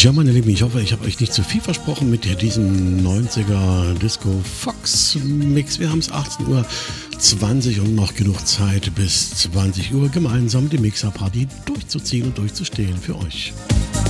Ja, meine Lieben, ich hoffe, ich habe euch nicht zu viel versprochen mit diesem 90er Disco Fox Mix. Wir haben es 18:20 Uhr und noch genug Zeit bis 20 Uhr gemeinsam die Mixer Party durchzuziehen und durchzustehen für euch.